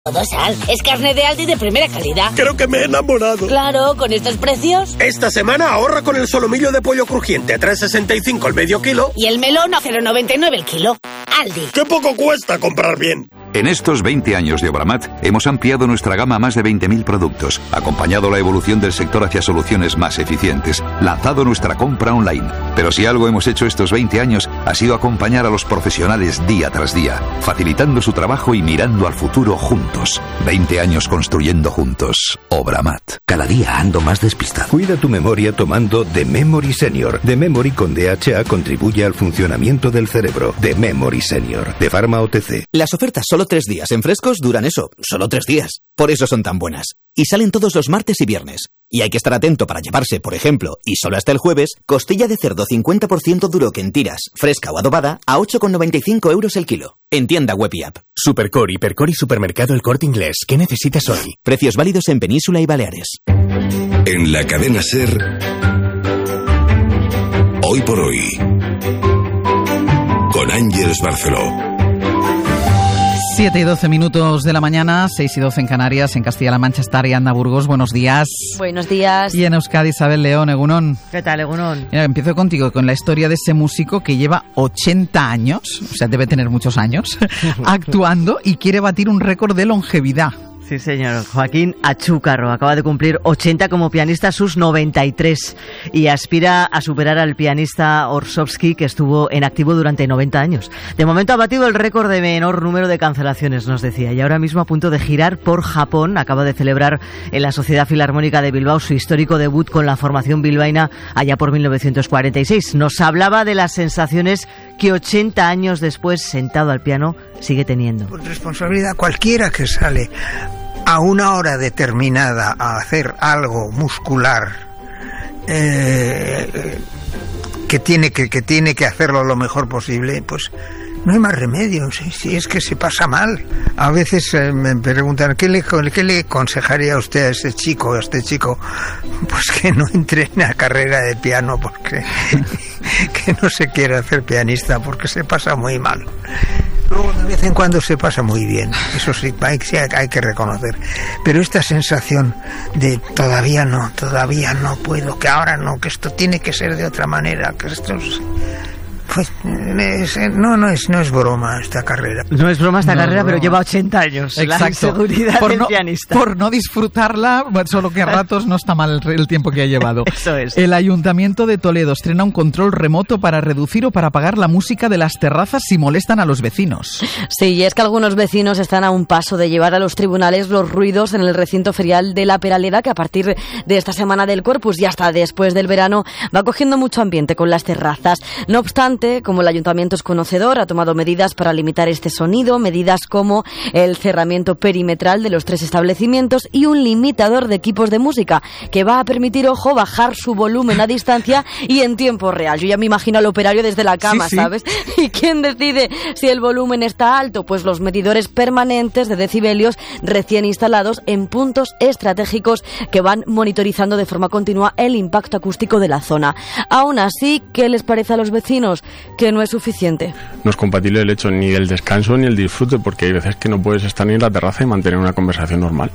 Todo sal. Es carne de Aldi de primera calidad. Creo que me he enamorado. Claro, con estos precios. Esta semana ahorra con el solomillo de pollo crujiente, 3,65 el medio kilo. Y el melón a 0,99 el kilo. Aldi. ¡Qué poco cuesta comprar bien! En estos 20 años de Obramat, hemos ampliado nuestra gama a más de 20.000 productos, acompañado la evolución del sector hacia soluciones más eficientes, lanzado nuestra compra online. Pero si algo hemos hecho estos 20 años, ha sido acompañar a los profesionales día tras día, facilitando su trabajo y mirando al futuro juntos. 20 años construyendo juntos. Obramat. Cada día ando más despistado. Cuida tu memoria tomando The Memory Senior. The Memory con DHA contribuye al funcionamiento del cerebro. The Memory Senior. De Pharma OTC. Las ofertas solo 3 días en Frescos duran solo 3 días. Por eso son tan buenas. Y salen todos los martes y viernes. Y hay que estar atento para llevarse, por ejemplo, y solo hasta el jueves, costilla de cerdo 50% duro que en tiras, fresca o adobada, a 8,95 € el kilo. En tienda web y app. Supercore, Hipercor y Supermercado El Corte Inglés. ¿Qué necesitas hoy? Precios válidos en Península y Baleares. En la cadena SER, Hoy por Hoy, con Ángeles Barceló. 7 y 12 minutos de la mañana, 6 y 12 en Canarias, en Castilla-La Mancha está Ariadna Burgos. Buenos días. Buenos días. Y en Euskadi, Isabel León, Egunon. ¿Qué tal, Egunon? Mira, empiezo contigo con la historia de ese músico que lleva 80 años, o sea, debe tener muchos años, actuando y quiere batir un récord de longevidad. Sí, señor. Joaquín Achúcarro acaba de cumplir 80 como pianista, sus 93, y aspira a superar al pianista Orsovsky, que estuvo en activo durante 90 años. De momento ha batido el récord de menor número de cancelaciones, nos decía, y ahora mismo a punto de girar por Japón. Acaba de celebrar en la Sociedad Filarmónica de Bilbao su histórico debut con la formación bilbaína allá por 1946. Nos hablaba de las sensaciones que 80 años después, sentado al piano, sigue teniendo. Por responsabilidad, cualquiera que sale a una hora determinada a hacer algo muscular, que tiene que hacerlo lo mejor posible, pues no hay más remedio. Si es que se pasa mal. A veces me preguntan ¿qué le aconsejaría usted a este chico? Pues que no entre en la carrera de piano, porque que no se quiere hacer pianista, porque se pasa muy mal. Luego de vez en cuando se pasa muy bien, eso sí hay que reconocer. Pero esta sensación de todavía no puedo, que ahora no, que esto tiene que ser de otra manera, que esto pues no es broma esta carrera. No es broma esta carrera, pero lleva 80 años. Exacto. La inseguridad del pianista. Por no disfrutarla, solo que a ratos no está mal el tiempo que ha llevado. Eso es. El Ayuntamiento de Toledo estrena un control remoto para reducir o para apagar la música de las terrazas si molestan a los vecinos. Sí, y es que algunos vecinos están a un paso de llevar a los tribunales los ruidos en el recinto ferial de La Peraleda, que a partir de esta semana del Corpus y hasta después del verano va cogiendo mucho ambiente con las terrazas. No obstante, como el ayuntamiento es conocedor, ha tomado medidas para limitar este sonido, medidas como el cerramiento perimetral de los 3 establecimientos y un limitador de equipos de música que va a permitir, ojo, bajar su volumen a distancia y en tiempo real. Yo ya me imagino al operario desde la cama, sí. ¿Sabes? ¿Y quién decide si el volumen está alto? Pues los medidores permanentes de decibelios recién instalados en puntos estratégicos que van monitorizando de forma continua el impacto acústico de la zona. Aún así, ¿qué les parece a los vecinos? Que no es suficiente. No es compatible el hecho ni del descanso ni el disfrute, porque hay veces que no puedes estar ni en la terraza y mantener una conversación normal.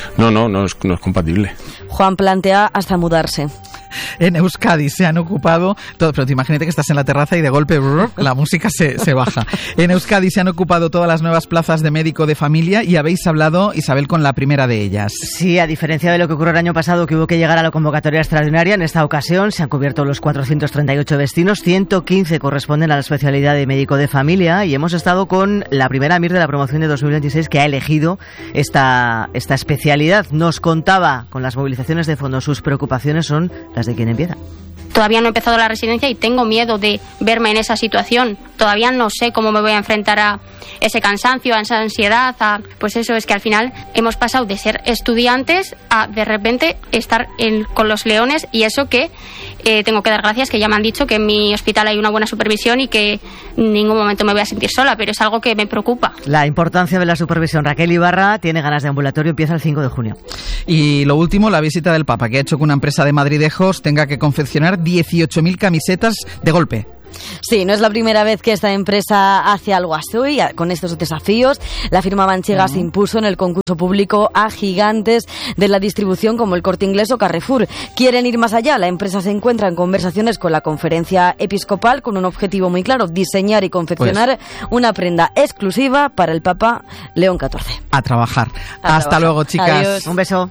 No es compatible. Juan plantea hasta mudarse. En Euskadi se han ocupado todo, pero te imagínate que estás en la terraza y de golpe la música se baja. En Euskadi se han ocupado todas las nuevas plazas de médico de familia y habéis hablado, Isabel, con la primera de ellas. Sí, a diferencia de lo que ocurrió el año pasado, que hubo que llegar a la convocatoria extraordinaria, en esta ocasión se han cubierto los 438 destinos, 115 corresponden a la especialidad de médico de familia, y hemos estado con la primera MIR de la promoción de 2026 que ha elegido esta especialidad. Nos contaba, con las movilizaciones de fondos, sus preocupaciones son las de quien empieza. Todavía no he empezado la residencia y tengo miedo de verme en esa situación. Todavía no sé cómo me voy a enfrentar a ese cansancio, a esa ansiedad, pues eso, es que al final hemos pasado de ser estudiantes a de repente estar con los leones, y eso que tengo que dar gracias, que ya me han dicho que en mi hospital hay una buena supervisión y que en ningún momento me voy a sentir sola, pero es algo que me preocupa. La importancia de la supervisión. Raquel Ibarra tiene ganas de ambulatorio, empieza el 5 de junio. Y lo último, la visita del Papa, que ha hecho que una empresa de madridejos tenga que confeccionar 18.000 camisetas de golpe. Sí, no es la primera vez que esta empresa hace algo así, con estos desafíos. La firma manchega se impuso en el concurso público a gigantes de la distribución como el Corte Inglés o Carrefour. Quieren ir más allá. La empresa se encuentra en conversaciones con la Conferencia Episcopal con un objetivo muy claro: diseñar y confeccionar una prenda exclusiva para el Papa León XIV. A trabajar. Hasta luego, chicas. Adiós. Un beso.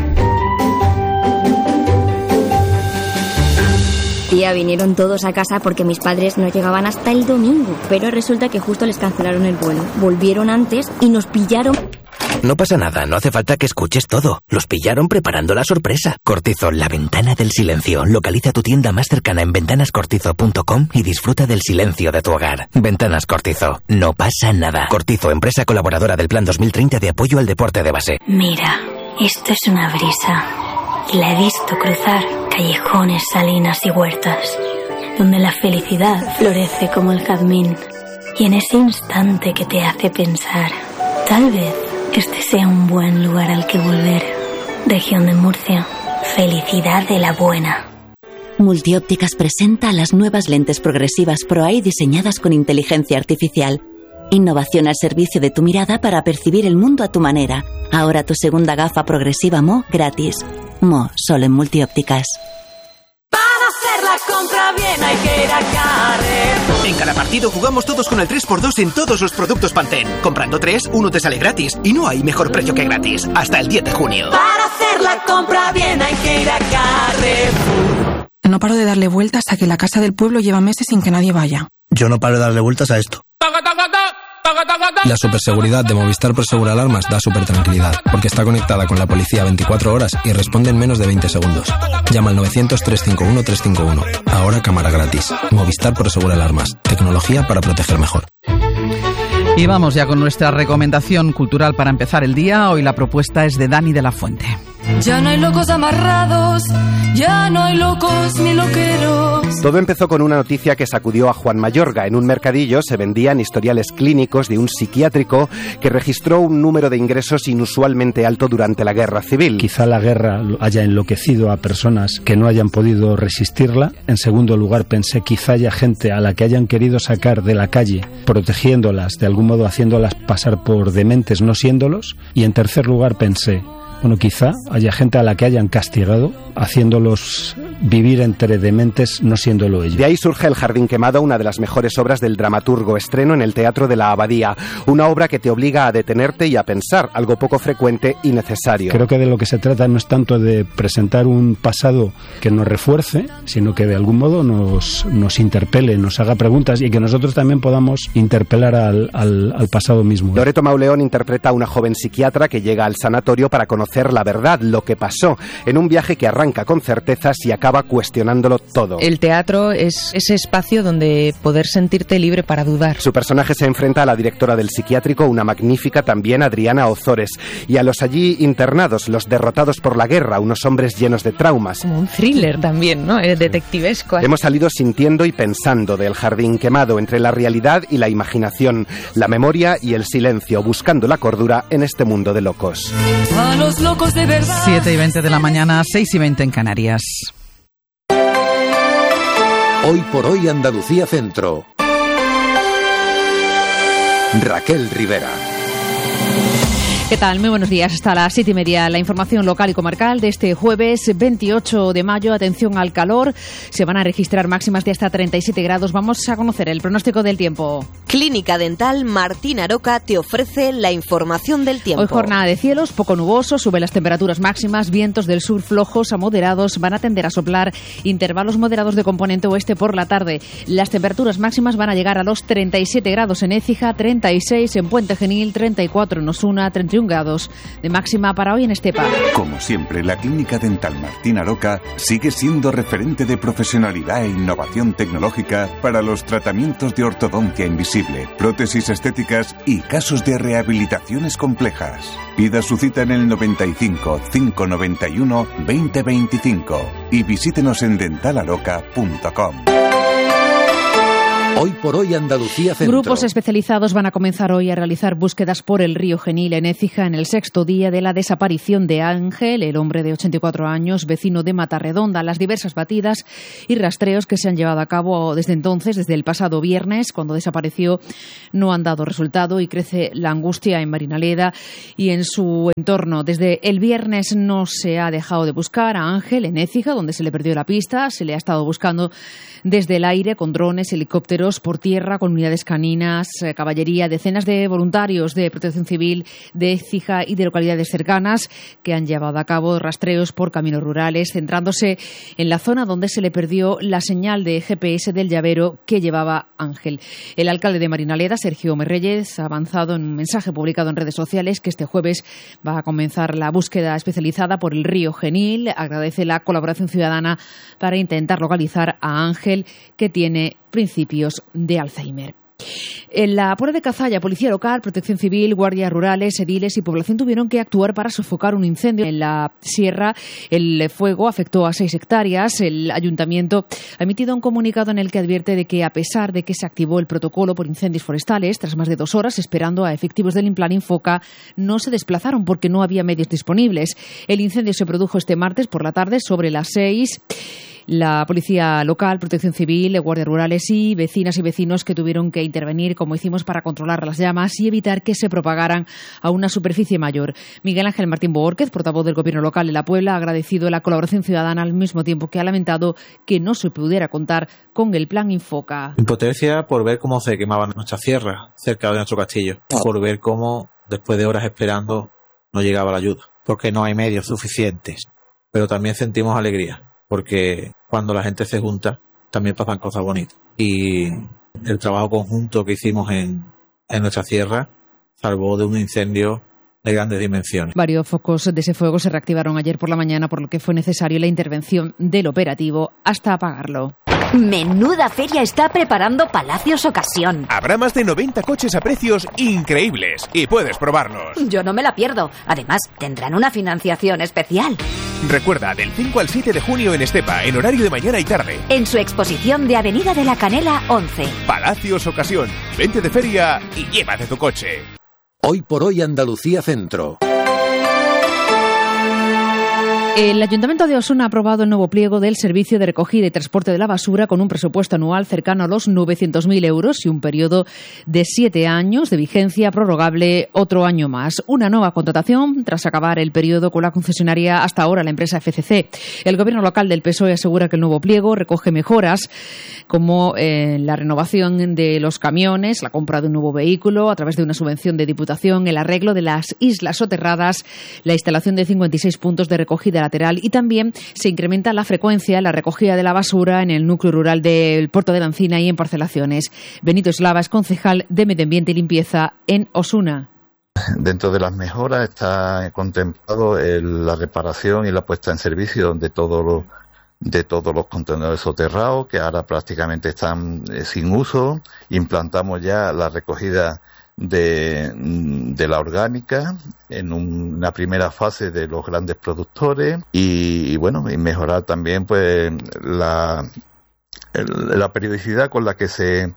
Tía, vinieron todos a casa porque mis padres no llegaban hasta el domingo, pero resulta que justo les cancelaron el vuelo. Volvieron antes y nos pillaron. No pasa nada, no hace falta que escuches todo. Los pillaron preparando la sorpresa. Cortizo, la ventana del silencio. Localiza tu tienda más cercana en ventanascortizo.com y disfruta del silencio de tu hogar. Ventanas Cortizo, no pasa nada. Cortizo, empresa colaboradora del Plan 2030 de apoyo al deporte de base. Mira, esto es una brisa. Y la he visto cruzar callejones, salinas y huertas, donde la felicidad florece como el jazmín. Y en ese instante que te hace pensar, tal vez este sea un buen lugar al que volver. Región de Murcia, felicidad de la buena. Multiópticas presenta las nuevas lentes progresivas Pro-Eye diseñadas con inteligencia artificial. Innovación al servicio de tu mirada para percibir el mundo a tu manera. Ahora tu segunda gafa progresiva Mo gratis. Mo, solo en Multiópticas. Para hacer la compra bien hay que ir a Carrefour. En cada partido jugamos todos con el 3x2 en todos los productos Pantene. Comprando 3, uno te sale gratis. Y no hay mejor precio que gratis. Hasta el 10 de junio. Para hacer la compra bien hay que ir a Carrefour. No paro de darle vueltas a que la casa del pueblo lleva meses sin que nadie vaya. Yo no paro de darle vueltas a esto. La superseguridad de Movistar Prosegur Alarmas da supertranquilidad, porque está conectada con la policía 24 horas y responde en menos de 20 segundos. Llama al 900-351-351. Ahora cámara gratis. Movistar Prosegur Alarmas. Tecnología para proteger mejor. Y vamos ya con nuestra recomendación cultural para empezar el día. Hoy la propuesta es de Dani de la Fuente. Ya no hay locos amarrados, ya no hay locos ni loqueros. Todo empezó con una noticia que sacudió a Juan Mayorga. En un mercadillo se vendían historiales clínicos de un psiquiátrico que registró un número de ingresos inusualmente alto durante la Guerra Civil. Quizá la guerra haya enloquecido a personas que no hayan podido resistirla. En segundo lugar, pensé quizá haya gente a la que hayan querido sacar de la calle, protegiéndolas, de algún modo haciéndolas pasar por dementes no siéndolos. Y en tercer lugar pensé, bueno, quizá haya gente a la que hayan castigado, haciéndolos vivir entre dementes no siéndolo ellos. De ahí surge El Jardín Quemado, una de las mejores obras del dramaturgo Estreno en el Teatro de la Abadía. Una obra que te obliga a detenerte y a pensar, algo poco frecuente y necesario. Creo que de lo que se trata no es tanto de presentar un pasado que nos refuerce, sino que de algún modo nos interpele, nos haga preguntas y que nosotros también podamos interpelar al pasado mismo. Loreto Mauleón interpreta a una joven psiquiatra que llega al sanatorio para conocer la verdad, lo que pasó, en un viaje que arranca con certezas y acaba cuestionándolo todo. El teatro es ese espacio donde poder sentirte libre para dudar. Su personaje se enfrenta a la directora del psiquiátrico, una magnífica también Adriana Ozores, y a los allí internados, los derrotados por la guerra, unos hombres llenos de traumas. Como un thriller también, ¿no? Detectivesco. Hemos salido sintiendo y pensando del Jardín Quemado, entre la realidad y la imaginación, la memoria y el silencio, buscando la cordura en este mundo de locos. A los locos de verdad. 7:20 de la mañana, 6:20 en Canarias. Hoy por hoy Andalucía Centro. Raquel Rivera. ¿Qué tal? Muy buenos días. Hasta las 7:30. La información local y comarcal de este jueves 28 de mayo. Atención al calor. Se van a registrar máximas de hasta 37 grados. Vamos a conocer el pronóstico del tiempo. Clínica Dental Martín Aroca te ofrece la información del tiempo. Hoy jornada de cielos poco nuboso. Suben las temperaturas máximas. Vientos del sur flojos a moderados. Van a tender a soplar intervalos moderados de componente oeste por la tarde. Las temperaturas máximas van a llegar a los 37 grados en Écija, 36 en Puente Genil, 34 en Osuna, 31 grados de máxima para hoy en Estepa. Como siempre, la Clínica Dental Martín Aroca sigue siendo referente de profesionalidad e innovación tecnológica para los tratamientos de ortodoncia invisible, prótesis estéticas y casos de rehabilitaciones complejas. Pida su cita en el 95 591 2025 y visítenos en dentalaroca.com. Hoy por hoy Andalucía Centro. Grupos especializados van a comenzar hoy a realizar búsquedas por el río Genil en Écija en el 6º día de la desaparición de Ángel, el hombre de 84 años, vecino de Matarredonda. Las diversas batidas y rastreos que se han llevado a cabo desde entonces, desde el pasado viernes, cuando desapareció, no han dado resultado y crece la angustia en Marinaleda y en su entorno. Desde el viernes no se ha dejado de buscar a Ángel en Écija, donde se le perdió la pista. Se le ha estado buscando desde el aire con drones, helicópteros, por tierra, con unidades caninas, caballería, decenas de voluntarios de Protección Civil de Écija y de localidades cercanas que han llevado a cabo rastreos por caminos rurales, centrándose en la zona donde se le perdió la señal de GPS del llavero que llevaba Ángel. El alcalde de Marinaleda, Sergio Merreyes, ha avanzado en un mensaje publicado en redes sociales que este jueves va a comenzar la búsqueda especializada por el río Genil. Agradece la colaboración ciudadana para intentar localizar a Ángel, que tiene principios de Alzheimer. En la Puebla de Cazalla, Policía Local, Protección Civil, guardias rurales, ediles y población tuvieron que actuar para sofocar un incendio en la sierra. El fuego afectó a 6 hectáreas. El ayuntamiento ha emitido un comunicado en el que advierte de que, a pesar de que se activó el protocolo por incendios forestales, tras más de 2 horas esperando a efectivos del Implan Infoca, no se desplazaron porque no había medios disponibles. El incendio se produjo este martes por la tarde sobre las 6. La Policía Local, Protección Civil, guardias rurales y vecinas y vecinos que tuvieron que intervenir, como hicimos, para controlar las llamas y evitar que se propagaran a una superficie mayor. Miguel Ángel Martín Boórquez, portavoz del Gobierno local de La Puebla, ha agradecido la colaboración ciudadana al mismo tiempo que ha lamentado que no se pudiera contar con el plan Infoca. Impotencia por ver cómo se quemaban nuestras sierras cerca de nuestro castillo, por ver cómo después de horas esperando no llegaba la ayuda, porque no hay medios suficientes. Pero también sentimos alegría, porque cuando la gente se junta también pasan cosas bonitas. Y el trabajo conjunto que hicimos en nuestra sierra salvó de un incendio de grandes dimensiones. Varios focos de ese fuego se reactivaron ayer por la mañana, por lo que fue necesario la intervención del operativo hasta apagarlo. Menuda feria está preparando Palacios Ocasión. Habrá más de 90 coches a precios increíbles y puedes probarlos. Yo no me la pierdo. Además, tendrán una financiación especial. Recuerda, del 5 al 7 de junio en Estepa, en horario de mañana y tarde. En su exposición de Avenida de la Canela 11. Palacios Ocasión. Vente de feria y llévate tu coche. Hoy por hoy Andalucía Centro. El Ayuntamiento de Osuna ha aprobado el nuevo pliego del Servicio de Recogida y Transporte de la Basura con un presupuesto anual cercano a los 900.000 euros y un periodo de 7 años de vigencia prorrogable otro año más. Una nueva contratación tras acabar el periodo con la concesionaria hasta ahora, la empresa FCC. El Gobierno local del PSOE asegura que el nuevo pliego recoge mejoras como la renovación de los camiones, la compra de un nuevo vehículo a través de una subvención de Diputación, el arreglo de las islas soterradas, la instalación de 56 puntos de recogida lateral y también se incrementa la frecuencia en la recogida de la basura en el núcleo rural del Puerto de la Encina y en parcelaciones. Benito Eslava es concejal de Medio Ambiente y Limpieza en Osuna. Dentro de las mejoras está contemplado la reparación y la puesta en servicio de todos los contenedores soterrados que ahora prácticamente están sin uso. Implantamos ya la recogida de la orgánica en una primera fase de los grandes productores y mejorar también pues la periodicidad con la que se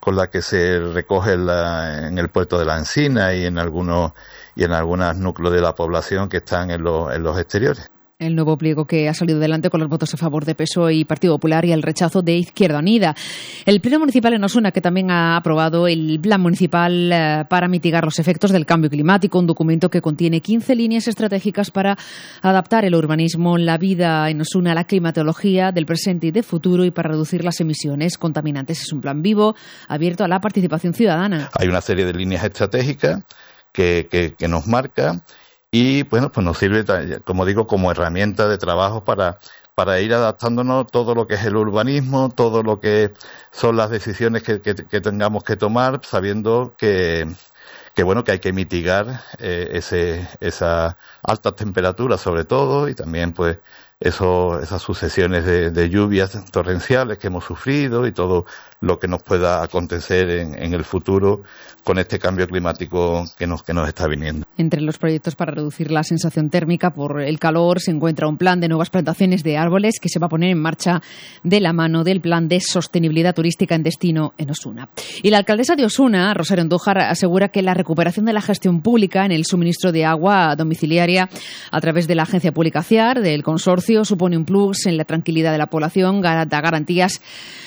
recoge en el puerto de la Encina y en algunos núcleos de la población que están en los exteriores. El nuevo pliego que ha salido adelante con los votos a favor de PSOE y Partido Popular y el rechazo de Izquierda Unida. El Pleno Municipal en Osuna, que también ha aprobado el Plan Municipal para mitigar los efectos del cambio climático, un documento que contiene 15 líneas estratégicas para adaptar el urbanismo, la vida en Osuna, la climatología del presente y del futuro y para reducir las emisiones contaminantes. Es un plan vivo, abierto a la participación ciudadana. Hay una serie de líneas estratégicas que nos marca. Y bueno, pues nos sirve, como digo, como herramienta de trabajo para ir adaptándonos todo lo que es el urbanismo, todo lo que son las decisiones que tengamos que tomar, sabiendo que hay que mitigar esas altas temperaturas sobre todo y también pues esas sucesiones de lluvias torrenciales que hemos sufrido y todo lo que nos pueda acontecer en el futuro con este cambio climático que nos está viniendo. Entre los proyectos para reducir la sensación térmica por el calor se encuentra un plan de nuevas plantaciones de árboles que se va a poner en marcha de la mano del Plan de Sostenibilidad Turística en Destino en Osuna. Y la alcaldesa de Osuna, Rosario Andújar, asegura que la recuperación de la gestión pública en el suministro de agua domiciliaria a través de la agencia pública CIAR, del consorcio, supone un plus en la tranquilidad de la población, da garantías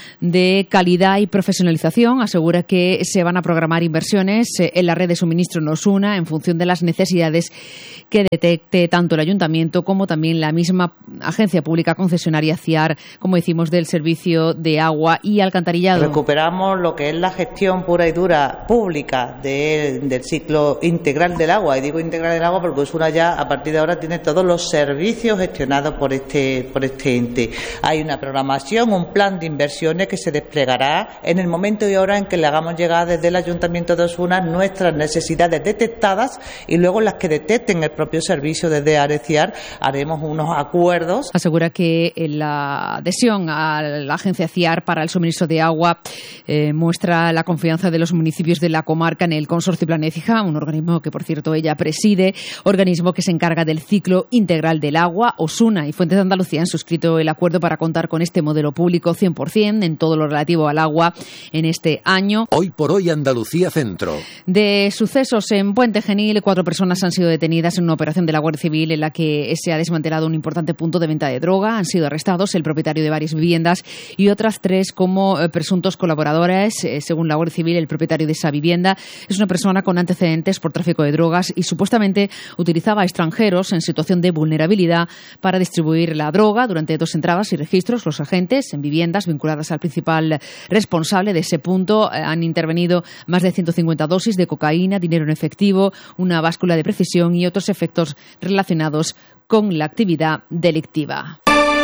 de calidad y profesionalización. Asegura que se van a programar inversiones en la red de suministro en Osuna en función de las necesidades que detecte tanto el ayuntamiento como también la misma agencia pública concesionaria CIAR, como decimos, del servicio de agua y alcantarillado. Recuperamos lo que es la gestión pura y dura pública del ciclo integral del agua, y digo integral del agua porque Osuna ya a partir de ahora tiene todos los servicios gestionados por este ente. Hay una programación, un plan de inversiones que se desplegará en el momento y hora en que le hagamos llegar desde el Ayuntamiento de Osuna nuestras necesidades detectadas, y luego las que detecten el propio servicio desde ARECIAR haremos unos acuerdos. Asegura que la adhesión a la agencia CIAR para el suministro de agua muestra la confianza de los municipios de la comarca en el Consorcio Planécija, un organismo que, por cierto, ella preside, organismo que se encarga del ciclo integral del agua. Osuna y Fuentes de Andalucía han suscrito el acuerdo para contar con este modelo público 100% en todo lo relativo al agua en este año. Hoy por hoy Andalucía Centro. De sucesos en Puente Genil, 4 personas han sido detenidas en una operación de la Guardia Civil en la que se ha desmantelado un importante punto de venta de droga. Han sido arrestados el propietario de varias viviendas y otras 3 como presuntos colaboradores. Según la Guardia Civil, el propietario de esa vivienda es una persona con antecedentes por tráfico de drogas y supuestamente utilizaba a extranjeros en situación de vulnerabilidad para distribuir la droga. Durante 2 entradas y registros, los agentes en viviendas vinculadas al principal responsable de ese punto han intervenido más de 150 dosis de cocaína, dinero en efectivo, una báscula de precisión y otros efectos relacionados con la actividad delictiva.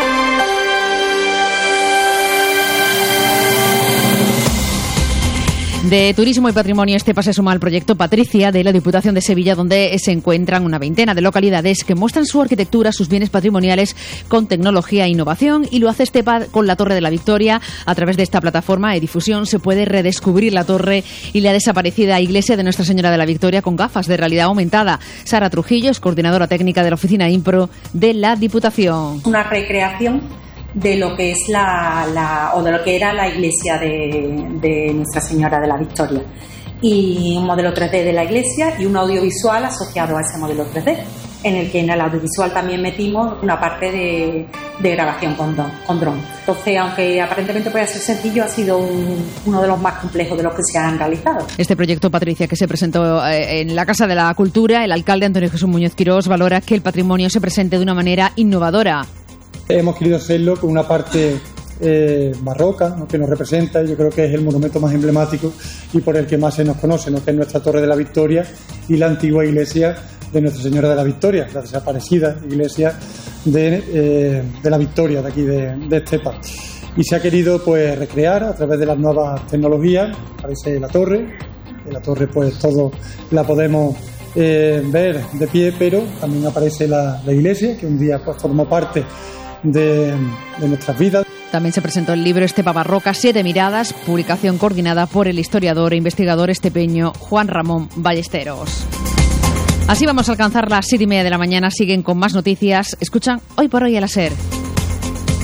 De Turismo y Patrimonio, Estepa se suma al proyecto Patricia de la Diputación de Sevilla, donde se encuentran una veintena de localidades que muestran su arquitectura, sus bienes patrimoniales con tecnología e innovación, y lo hace Estepa con la Torre de la Victoria. A través de esta plataforma de difusión se puede redescubrir la torre y la desaparecida iglesia de Nuestra Señora de la Victoria con gafas de realidad aumentada. Sara Trujillo es coordinadora técnica de la Oficina Impro de la Diputación. Una recreación de lo que es de lo que era la iglesia de Nuestra Señora de la Victoria, y un modelo 3D de la iglesia y un audiovisual asociado a ese modelo 3D, en el que en el audiovisual también metimos una parte de grabación con dron. Entonces, aunque aparentemente pueda ser sencillo, ha sido uno de los más complejos de los que se han realizado. Este proyecto, Patricia, que se presentó en la Casa de la Cultura, el alcalde Antonio Jesús Muñoz Quirós valora que el patrimonio se presente de una manera innovadora. Hemos querido hacerlo con una parte barroca, ¿no?, que nos representa, y yo creo que es el monumento más emblemático y por el que más se nos conoce, ¿no?, que es nuestra Torre de la Victoria y la antigua iglesia de Nuestra Señora de la Victoria, la desaparecida iglesia de la Victoria de aquí de Estepa. Y se ha querido pues recrear a través de las nuevas tecnologías. Aparece la torre pues todo la podemos ver de pie, pero también aparece la iglesia, que un día pues formó parte de nuestras vidas. También se presentó el libro Estepa Barroca, 7 miradas, publicación coordinada por el historiador e investigador estepeño Juan Ramón Ballesteros. Así vamos a alcanzar las 7:30 de la mañana. Siguen con más noticias. Escuchan Hoy por Hoy a la SER.